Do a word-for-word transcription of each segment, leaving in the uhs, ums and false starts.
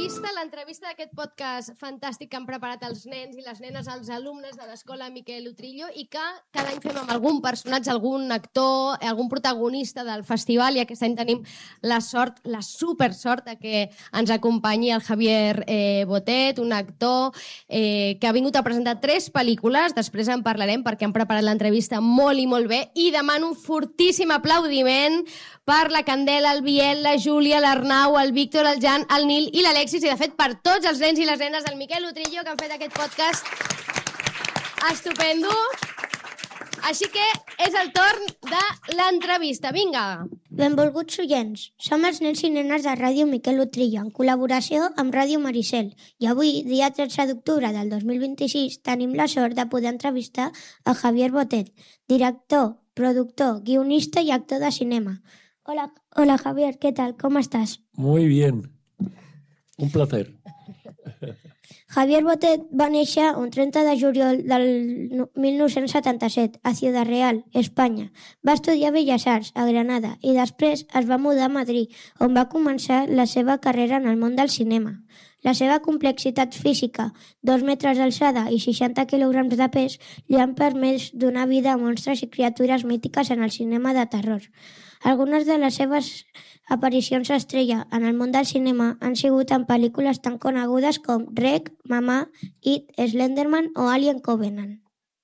l'entrevista, l'entrevista d'aquest podcast fantàstic que han preparat els nens i les nenes, els alumnes de l'escola Miquel Utrillo, i que cada any fem amb algun personatge, algun actor, algun protagonista del festival, i aquest any tenim la sort, la supersort de que ens acompanyi el Javier eh, Botet, un actor eh, que ha vingut a presentar tres pel·lícules, després en parlarem perquè han preparat l'entrevista molt i molt bé, i demano un fortíssim aplaudiment per la Candela, el Biel, la Júlia, l'Arnau, el Víctor, el Jan, el Nil i l'Alexis, i de fet per tots els nens i les nenes del Miquel Utrillo que han fet aquest podcast estupendo. Així que és el torn de l'entrevista. Vinga! Benvolguts oients. Som els nens i nenes de Ràdio Miquel Utrillo, en col·laboració amb Ràdio Maricel. I avui, dia tretze d'octubre del dos mil vint-i-sis, tenim la sort de poder entrevistar a Javier Botet, director, productor, guionista i actor de cinema. Hola, hola Javier, ¿qué tal? ¿Cómo estás? Muy bien. Un placer. Javier Botet va néixer un trenta de juliol del mil nou-cents setanta-set a Ciudad Real, Espanya. Va estudiar Belles Arts a Granada i després es va mudar a Madrid, on va començar la seva carrera en el món del cinema. La seva complexitat física, dos metres d'alçada i seixanta quilograms de pes, li han permès donar vida a monstres i criatures mítiques en el cinema de terror. Algunes de les seves aparicions estrella en el món del cinema han sigut en pel·lícules tan conegudes com Rec, Mamà, It, Slenderman o Alien Covenant.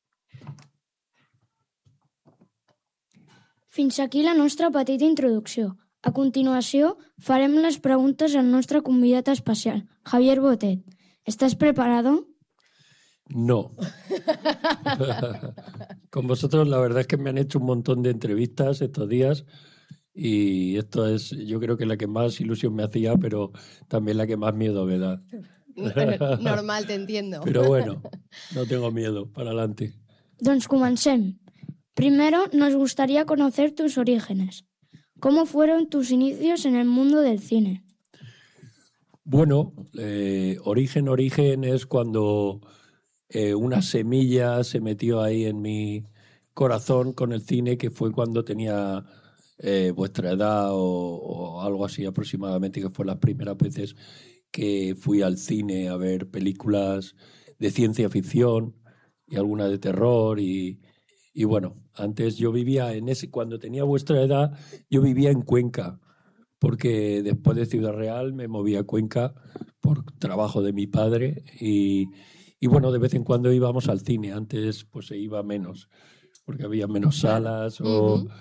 Fins aquí la nostra petita introducció. A continuació, farem les preguntes al nostre convidat especial, Javier Botet. ¿Estás preparado? No. Con vosotros la verdad es que me han hecho un montón de entrevistas estos días y esto es, yo creo que la que más ilusión me hacía, pero también la que más miedo me da. Normal, te entiendo. Pero bueno, no tengo miedo, para adelante. Doncs comencem. Primero, nos gustaría conocer tus orígenes. ¿Cómo fueron tus inicios en el mundo del cine? Bueno, eh, origen, origen es cuando eh, una semilla se metió ahí en mi corazón con el cine, que fue cuando tenía eh, vuestra edad o, o algo así aproximadamente, que fue las primeras veces que fui al cine a ver películas de ciencia ficción y alguna de terror y... Y bueno, antes yo vivía en ese, cuando tenía vuestra edad, yo vivía en Cuenca, porque después de Ciudad Real me moví a Cuenca por trabajo de mi padre y, y bueno, de vez en cuando íbamos al cine. Antes pues se iba menos, porque había menos salas. O... Uh-huh.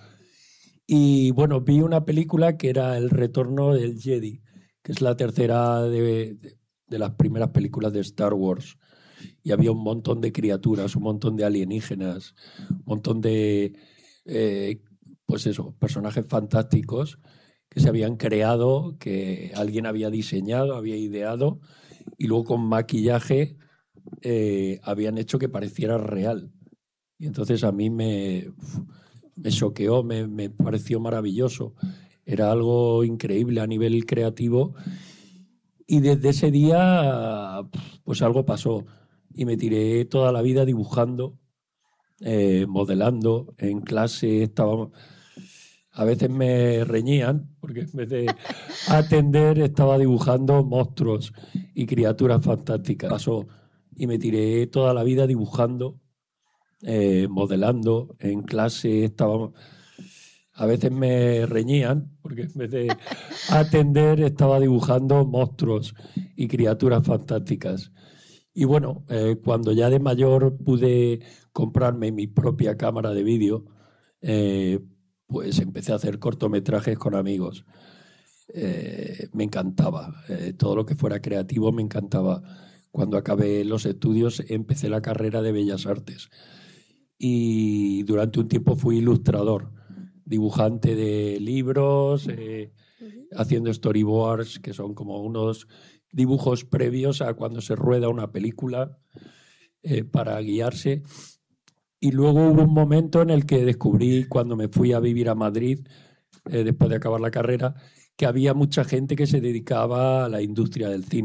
Y bueno, vi una película que era El Retorno del Jedi, que es la tercera de, de, de las primeras películas de Star Wars. Y había un montón de criaturas, un montón de alienígenas, un montón de, eh, pues eso, personajes fantásticos que se habían creado, que alguien había diseñado, había ideado, y luego con maquillaje eh, habían hecho que pareciera real. Y entonces a mí me, me choqueó, me, me pareció maravilloso. Era algo increíble a nivel creativo. Y desde ese día, pues algo pasó. Y me tiré toda la vida dibujando, eh, modelando. En clase estábamos... A veces me reñían, porque en vez de atender estaba dibujando monstruos y criaturas fantásticas. Pasó. Y me tiré toda la vida dibujando, eh, modelando. En clase estábamos... A veces me reñían, porque en vez de atender estaba dibujando monstruos y criaturas fantásticas. Y bueno, eh, cuando ya de mayor pude comprarme mi propia cámara de vídeo, eh, pues empecé a hacer cortometrajes con amigos. Eh, me encantaba, eh, todo lo que fuera creativo me encantaba. Cuando acabé los estudios empecé la carrera de Bellas Artes y durante un tiempo fui ilustrador, dibujante de libros, eh, uh-huh. haciendo storyboards, que son como unos... dibujos previos a cuando se rueda una película eh, para guiarse. Y luego hubo un momento en el que descubrí, cuando me fui a vivir a Madrid, eh, después de acabar la carrera, que había mucha gente que se dedicaba a la industria del cine.